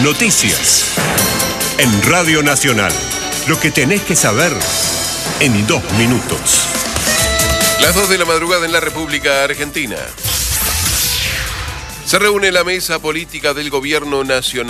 Noticias. En Radio Nacional. Lo que tenés que saber en 2 minutos. Las 2 de la madrugada en la República Argentina. Se reúne la mesa política del Gobierno Nacional.